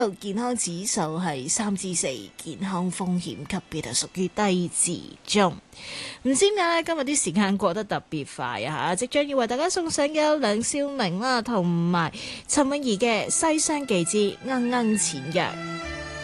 健康指數係3至4，健康風險級別係屬於低至中。唔知點解咧，今日啲時間過得特別快啊！即將要為大家送上嘅梁少明啦，同埋陳詠儀嘅《西廂記之鶯鶯錢藥》。